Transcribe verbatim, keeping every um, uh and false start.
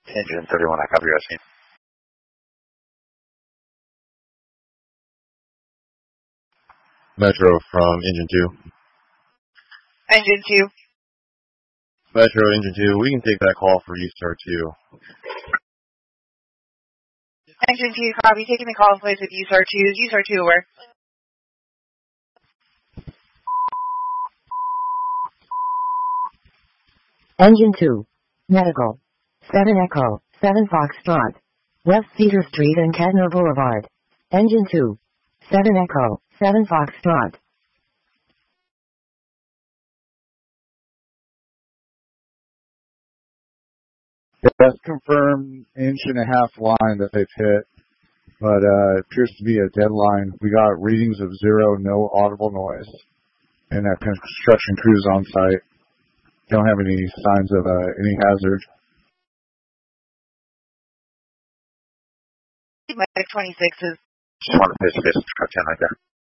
Engine thirty-one, I copy your scene. Metro from Engine two. Engine two. Metro, Engine two, we can take that call for U SAR two. Engine two, copy. Taking the call in place with U SAR two. Is U SAR two aware? Engine two. Medical. seven Echo, seven Foxtrot. West Cedar Street and Kettner Boulevard. Engine two. seven Echo, seven Foxtrot. That's confirmed inch and a half line that they've hit, but uh, it appears to be a dead line. We got readings of zero, no audible noise, and that construction crew's on site. Don't have any signs of uh, any hazard. Medic twenty-six is. Just want to face to face truck ten right there.